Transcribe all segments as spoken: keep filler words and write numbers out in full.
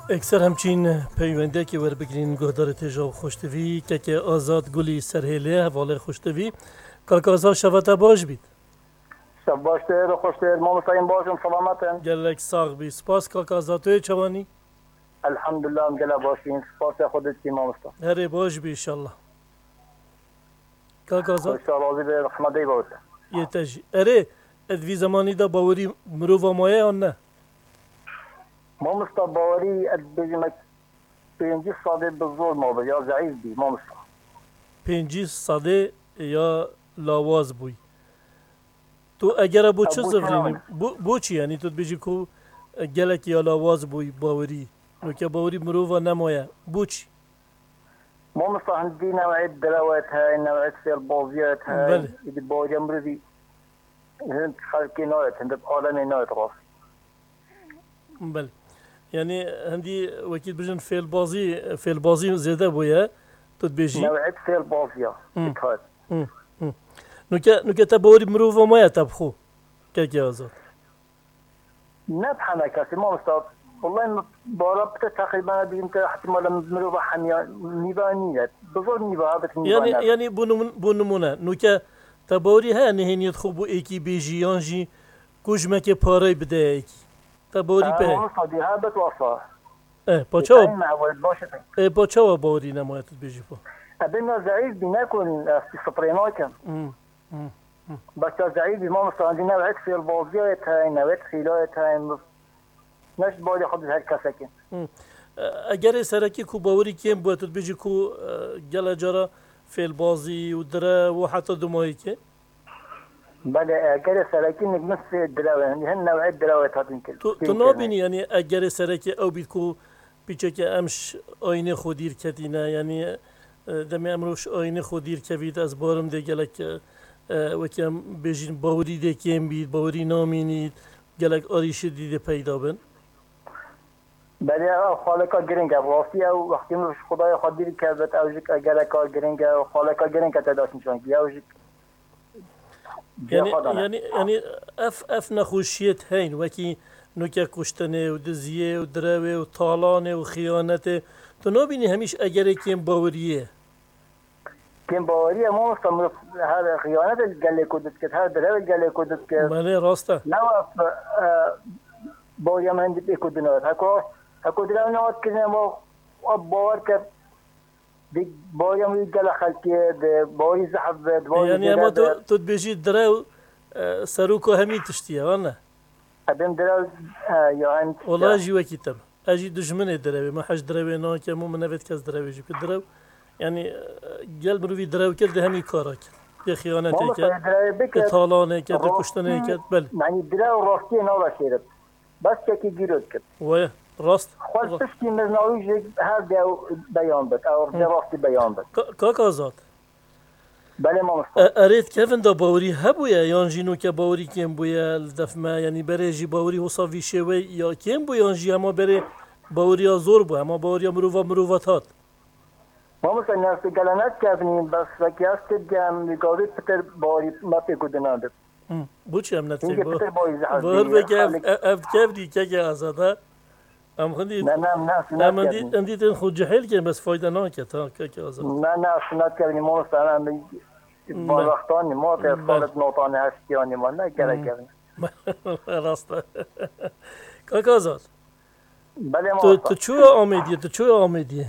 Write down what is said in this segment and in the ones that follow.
اکثر همچین پیونده که ور بگیرین گهدار تجا و خوشتوی که که آزاد گلی سرهله حواله خوشتوی کاک آزاد شبتا باش بید شب باشتر و خوشتر ما مستقیم باشم سلامتن گلک ساغ بی سپاس کاک آزاد توی چوانی الحمدلله مگلا باشین سپاس خودت کی ما مستقیم هره باش بی انشالله کاک آزاد خوشتا راضی به رحمتی بود یه تجی اره ادوی زمانی دا باوری مروفا مایه آن نه ما مستقیم باوری بجمع پنجی ساده بزرگ ما بود یا ضعیف بی ما مستقیم پنجی ساده یا لاواز بوی تو اگر بو چه زفرینی بو, بو چی یعنی تو بجی کو گلک یا لاواز بوی باوری نو که باوری مروفا نمایه بو چی ما مستقیم هندی نوعیت دلوات های نوعیت فیل بازیات های بله ایدی باوری مروفی هند خلقی نوعیت هند آدمی نوعیت راست بله یعنی هندی وکیل بجن فیل بازی فیل بازی زیاده بویه تو بجی نوعیت فیل بازیا اتحاد نو که نو که تا باوری مروفا مایه تبخو که که آزاد نه بحنا کسی ما مستقیم والله بارا بتا تقریبا بگیم که احتمالا مروفا حمیان نیوانیت بزرگ نیوانیت یعنی یعنی بو نمونه نو که تا باوری ها نهینیت خوب بو ایکی بیجی یانجی کجمه که پاره بده ایکی تا باوری به ما مستقیم ها بتوافا اه پاچه و باشه اه پاچه و باوری نمایت بیجی پا ابنا ضعيف بناكل في سطريناكم بس ضعيف ما مستعدين نوعد في البوزيات هاي نوعد خيلات هاي نش باید خود هر کسکن اگر سرکی کو باوری کیم باید بیجی کو گل جرا فیل بازی و دره و حتی دمایی که بله اگر سرکی نگمس دراوه هن نوع دراوه هاتین کل تو تو نابینی یعنی اگر سرکی او بید کو بیچه که امش آینه خودیر کتینه یعنی دمی امروش آینه خودیر کوید از بارم ده گلک وکیم بیجین باوری ده کیم بید باوری نامینید گلک آریش دیده پیدا بن بله خالقا گرینگه راستی او وقتی مش خدای خود دیر کرد او جک گلک گرینگه خالقا گرینگه تداش میشن یا جک یعنی یعنی یعنی اف اف نخوشیت هین وکی نوکه کشتنه و دزیه و دروه و طالانه و خیانته تو نبینی همیش اگر کیم باوریه کیم باوریه ما مستمر هر خیانت گله کدت که هر دروه گله کدت که بله راسته نه باوری من دی بکدنات هکو هکو دروه نات کنه ما باور کرد دی باوری من گله خلقیه دی باوری زحف یعنی اما تو تو بیشی دروه سروکو همی تشتیه وانه ابن دروه یعنی والله جی وکی تم اجی دشمنه دروه ما حج دروه نه که مو منفت کس دروه جی که دروه یعنی گل مروی دروه کرد همی کارا کرد یه خیانته کرد یه طالانه کرد یه کشتنه کرد بله یعنی دروه راستی نباشید بس که گیرد کرد وای راست خود پشتی مزناویش هر دیو بیان بد او راستی بیان بد کاک آزاد بله ما مستقیم اريد كيف دا باوري هبويا يانجينو كباوري كيم بويا الدفما يعني بريجي باوري وصافي شوي يا كيم بويا يانجي اما بري باوريا زور بو اما باوريا مروفا مروفاتات ما مثلا ناس قالنات كافني بس كياست جام لقاوي بتر باوري ما بيقودنا ده بوچي ام نتي بو بور بكيف اف كيف دي كي ازادا ام خدي لا لا ناس ام دي ام دي تنخو جحيل كي بس فايده ناكت ها كي ازادا لا لا سنات كافني ما مثلا بالاختان ما تفعلت نوطان هستياني ما نه كلا كافني راسته كاك آزاد بله ما تو تو چو آمدی تو چو آمدی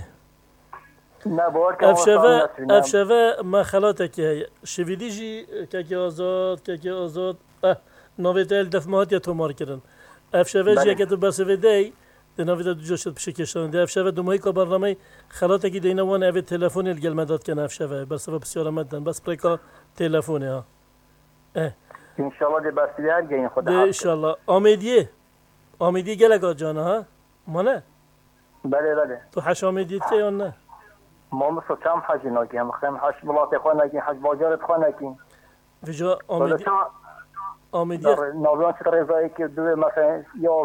نه باور که افشوه افشوه ما خلاته که شویدی جی که که آزاد که که آزاد اه نویدال دفمات یا تو مار کردن افشوه جی که تو بس ویدی ده نویدال دو جاشت بشه کشان ده افشوه دو ماهی که برنامه خلاته که دینا وان اوی تلفن الگل مداد کنه افشوه بس و بسیار مدن بس پرکا تلفونه ها اه ان شاء الله ده بس بیار گین خدا ان شاء الله آمدیه آمدی گلگا جانا ها مانه بله بله تو حش آمدید که یا نه ما مثل كم حاجة ناكين مخيم حاج بلاطي خو ناكين حاج باجارة خو ناكين فيجا آمدي آمدي ناويان تريزاي كي دوي مثلا يا